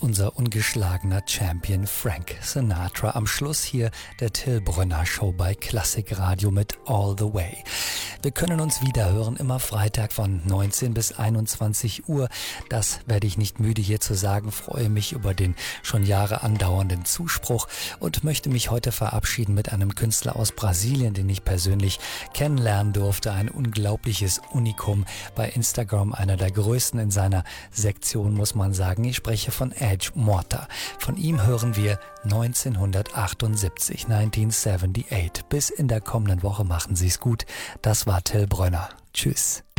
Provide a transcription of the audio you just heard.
unser ungeschlagener Champion Frank Sinatra. Am Schluss hier der Till Brönner Show bei Klassikradio mit All the Way. Wir können uns wieder hören, immer Freitag von 19 bis 21 Uhr. Das werde ich nicht müde hier zu sagen. Freue mich über den schon Jahre andauernden Zuspruch und möchte mich heute verabschieden mit einem Künstler aus Brasilien, den ich persönlich kennenlernen durfte. Ein unglaubliches Unikum bei Instagram, einer der größten in seiner Sektion, muss man sagen. Ich spreche von Edge Morta. Von ihm hören wir 1978. Bis in der kommenden Woche, machen Sie es gut. Das war Till Brönner. Tschüss.